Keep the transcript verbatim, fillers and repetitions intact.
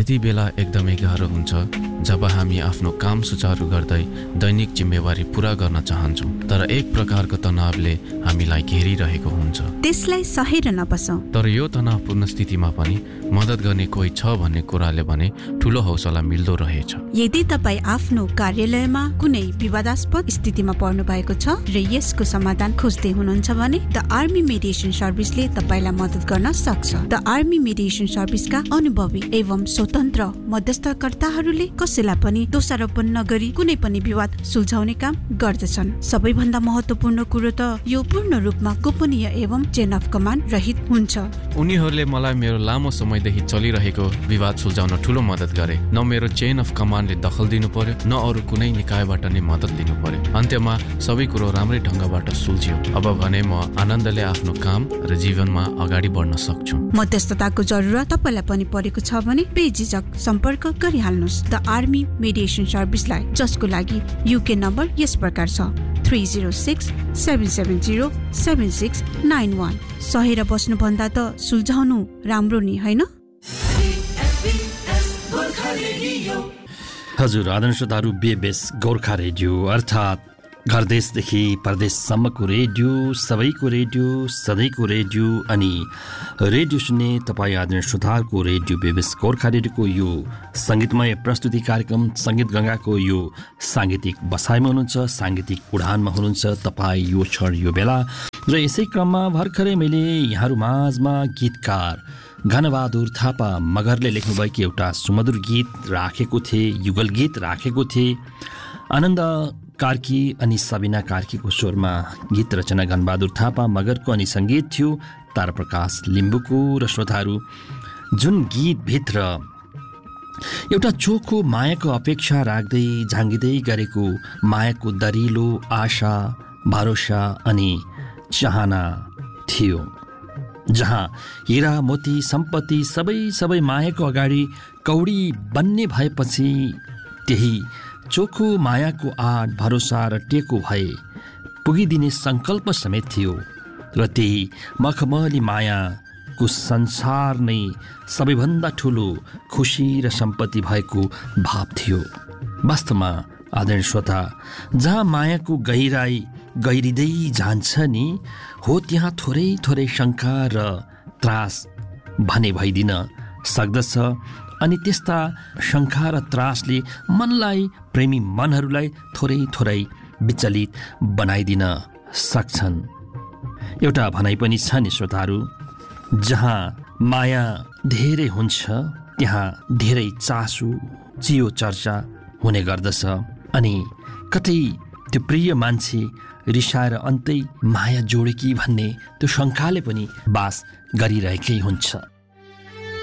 यति बेला एकदमै गाह्रो हुन्छ जब हामी आफ्नो काम सुचारू गर्दै दैनिक जिम्मेवारी पूरा गर्न चाहन्छौँ, तर एक प्रकारको तनावले हामीलाई घेरिरहेको हुन्छ। त्यसलाई सहेर नबसौँ। तर यो तनावपूर्ण स्थितिमा पनि मद्दत गर्ने कोही छ भन्ने कुराले भने ठूलो हौसला मिल्दो रहेछ। यदि तपाईँ आफ्नो कार्यालयमा कुनै विवादास्पद स्थितिमा पर्नु भएको छ र यसको समाधान खोज्दै हुनुहुन्छ भने द आर्मी मेडिएसन सर्भिसले तपाईँलाई मद्दत गर्न सक्छ। द आर्मी मेडिएसन सर्भिसका अनुभवी एवं स्वतन्त्र मध्यस्थकर्ताहरूले कसैलाई पनि दोषारोपण नगरी कुनै पनि विवाद सुल्झाउने काम गर्दछन्। सबैभन्दा महत्त्वपूर्ण कुरो त यो पूर्ण रूपमा गोपनीय एवं चेन अफ कमान्ड रहित हुन्छ। उनीहरूले मलाई मेरो लामो समयदेखि चलिरहेको विवाद सुल्झाउन ठूलो मद्दत गरे। न मेरो चेन अफ कमान्डले दखल दिनु पर्यो, न अरू कुनै निकायबाट नै मद्दत लिनु पर्यो। अन्त्यमा सबै कुरो राम्रै ढङ्गबाट सुल्झियो। अब भने म आनन्दले आफ्नो काम र जीवनमा अगाडि बढ्न सक्छु। मध्यस्थताको जरुरत तपाईलाई पनि परेको छ भने बेझिझक सम्पर्क गरिहाल्नुहोस् द आर्मी मेडिएसन सर्भिसलाई, जसको लागि युके नम्बर यस प्रकार छ three zero six seven seven zero seven six nine one. सहेर बस्नुभन्दा त सुल्झाउनु राम्रो नि, होइन? हजुर, आदरणीय श्रोताहरू, बेबेस गोर्खा रेडियो अर्थात् घरदेशदेखि परदेशसम्मको रेडियो, सबैको रेडियो, सधैँको रेडियो अनि रेडियो सुन्ने तपाईँ आदरणीय श्रोताहरूको रेडियो बेबेस गोर्खा रेडियोको यो सङ्गीतमय प्रस्तुति कार्यक्रम सङ्गीत गङ्गाको यो साङ्गीतिक बसाइमा हुनुहुन्छ, साङ्गीतिक उडानमा हुनुहुन्छ तपाईँ यो क्षण यो बेला। र यसै क्रममा भर्खरै मैले यहाँहरू माझमा गीतकार घनबहादुर थापा मगरले लेख्नुभएको एउटा सुमधुर गीत राखेको थिएँ, युगल गीत राखेको थिएँ। आनन्द कार्की अनि सबिना कार्कीको स्वरमा गीत रचना घनबहादुर थापा मगरको अनि सङ्गीत थियो ताराप्रकाश लिम्बूको। र श्रोताहरू, जुन गीतभित्र एउटा चोखो मायाको अपेक्षा राख्दै झाँगिँदै गरेको मायाको दरिलो आशा, भरोसा अनि चाहना थियो, जहाँ हिरा मोती सम्पत्ति सबै सबै मायाको अगाडि कौडी बन्ने भएपछि त्यही चोखो मायाको आड भरोसा र टेको भए पुगिदिने सङ्कल्प समेत थियो। र त्यही मखमली मायाको संसार नै सबैभन्दा ठुलो खुसी र सम्पत्ति भएको भाव थियो। वास्तवमा आदरणीय श्रोता, जहाँ मायाको गहिराई गहिरिँदै जान्छ नि, हो त्यहाँ थोरै थोरै शङ्का र त्रास भने भइदिन सक्दछ। अनि त्यस्ता शङ्का र त्रासले मनलाई, प्रेमी मनहरूलाई थोरै थोरै विचलित बनाइदिन सक्छन्। एउटा भनाइ पनि छ नि श्रोताहरू, जहाँ माया धेरै हुन्छ त्यहाँ धेरै चासो, चियो चर्चा हुने गर्दछ। अनि कतै त्यो प्रिय मान्छे रिसाएर अन्तै माया जोडे कि भन्ने त्यो शङ्काले पनि बास गरिरहेकै हुन्छ।